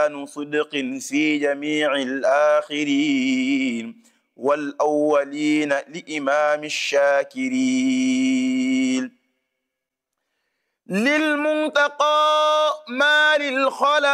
ميزان صدق في جميع الآخرين والأولين لإمام الشاكرين. للمنتقى ما للخلق